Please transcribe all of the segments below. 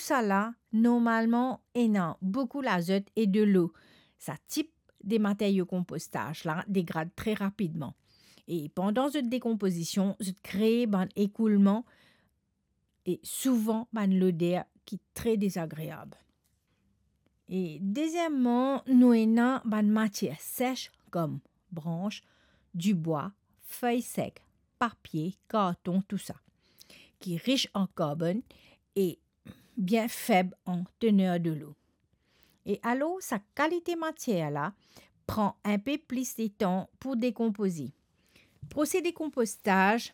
ça là, normalement, il a beaucoup l'azote et de l'eau. Ça type des matériaux compostage là dégrade très rapidement. Et pendant cette décomposition, ça crée un écoulement et souvent l'odeur qui est très désagréable. Et deuxièmement, nous avons une matière sèche comme branches, du bois, feuilles secs, papier, carton, tout ça, qui est riche en carbone et bien faible en teneur de l'eau. Et alors, sa qualité matière là prend un peu plus de temps pour décomposer. Procédé compostage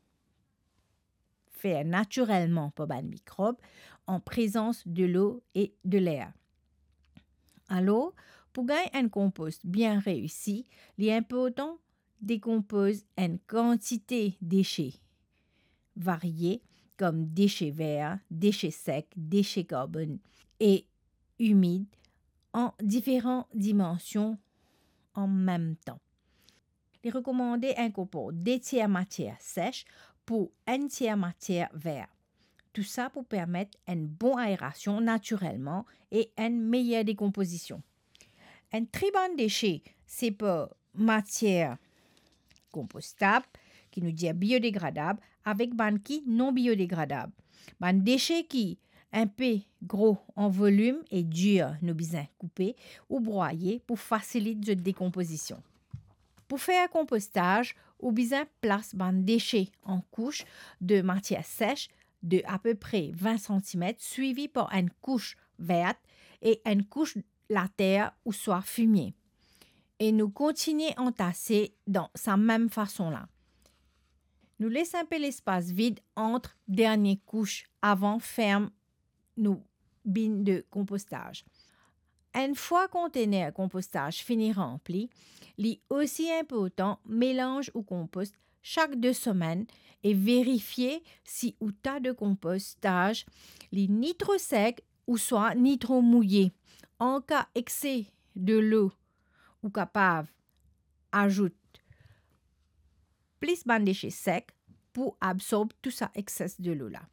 fait naturellement par les microbes en présence de l'eau et de l'air. Alors, pour gagner un compost bien réussi, il est important de décomposer une quantité de déchets variés comme déchets verts, déchets secs, déchets carbone et humides en différentes dimensions en même temps. Il est recommandé incorporer 2 tiers matière sèche pour 1 tiers matière verte. Tout ça pour permettre une bonne aération naturellement et une meilleure décomposition. Un très bon déchet, c'est pas matière compostable, qui nous dit biodégradable, avec ban qui non biodégradable. Un déchet qui un peu gros en volume et dur, nous besoin couper ou broyer pour faciliter la décomposition. Pour faire un compostage, ou besoin place un déchet en couche de matière sèche de à peu près 20 cm, suivi par une couche verte et une couche la terre ou soit fumier. Et nous continuons à entasser dans sa même façon-là. Nous laissons un peu l'espace vide entre dernières couches avant ferme nos bines de compostage. Une fois conteneur compostage fini rempli, il est aussi important mélange ou compost chaque 2 semaines et vérifier si au tas de compostage est ni trop sec ou soit ni trop mouillé. En cas excès de l'eau ou capable, ajoute plus de déchets secs pour absorber tout ça excès de l'eau là.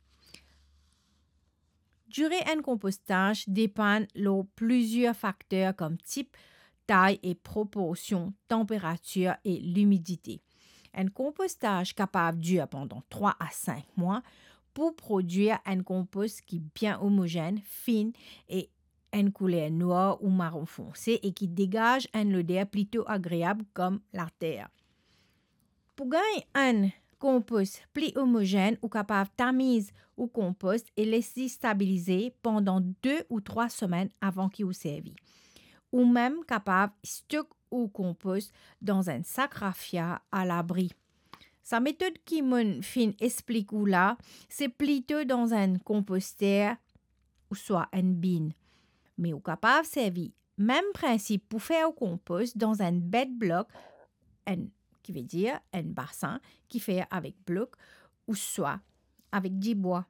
Durée un compostage dépend de plusieurs facteurs comme type, taille et proportion, température et l'humidité. Un compostage capable dure pendant 3 à 5 mois pour produire un compost qui est bien homogène, fin et une couleur noire ou marron foncé et qui dégage une odeur plutôt agréable comme la terre. Pour gagner un compost plus homogène ou capable de tamiser ou compost et laisser stabiliser pendant 2 ou 3 semaines avant qu'il vous servi. Ou même capable de stocker ou compost dans un sac raffia à l'abri. Sa méthode qui mon fin explique ou là, c'est plutôt dans un composteur ou soit une bine. Mais ou capable servir même principe pour faire au compost dans un bed block, qui veut dire un bassin qui fait avec bloc ou soit avec du bois.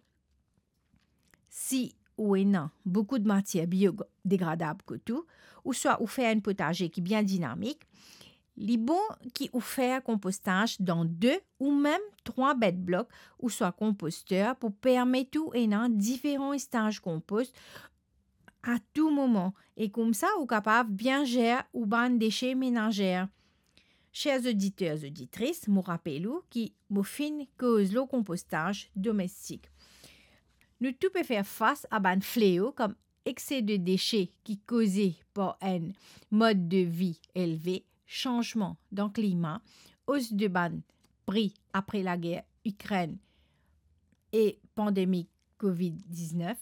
Si ou non beaucoup de matière biodégradable que tout, ou soit ou fait un potager qui est bien dynamique, les bons qui ou faire compostage dans 2 ou même 3 bed blocs ou soit composteurs pour permettre tout et non différents stages compost à tout moment et comme ça ou capable bien gérer ou ban déchets ménagers. Chers auditeurs et auditrices, je rappelle qui me fin cause le compostage domestique. Nous tout peut faire face à un fléau comme excès de déchets qui causés par un mode de vie élevé, changement dans le climat, hausse de prix après la guerre Ukraine et pandémie COVID-19,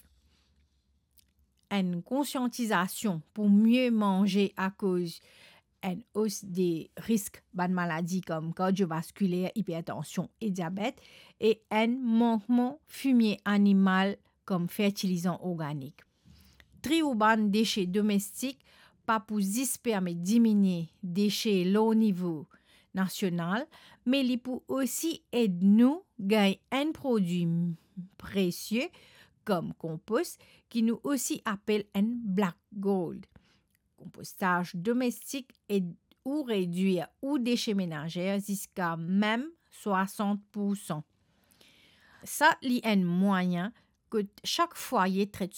une conscientisation pour mieux manger à cause une hausse des risques de maladies comme cardiovasculaire, hypertension et diabète et un manquement fumier animal comme fertilisant organique. Tri ou ban déchets domestiques pas pour permettre diminuer déchets au niveau national, mais il peut aussi aider nous gagner un produit précieux comme compost qui nous aussi appelle un black gold. Compostage domestique et ou réduire ou déchets ménagers jusqu'à même 60%. Ça, c'est un moyen que chaque foyer traite